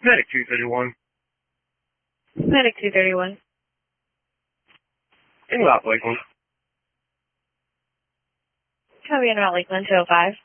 Medic 231. Medic 231. In Route Lakeland. Copy in Route Lakeland 205.